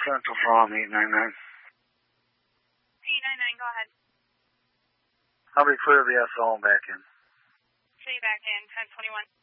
Central from 899. 899, go ahead. I'll be clear of the SO and back in. See you back in, 1021.